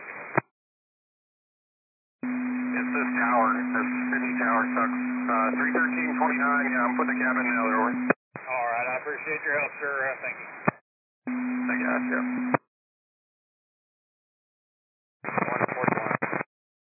It's this tower, this Sydney tower sucks. 313.29, yeah, I'm putting the cabin now, over. All right, I appreciate your help, sir. Thank you. I got you.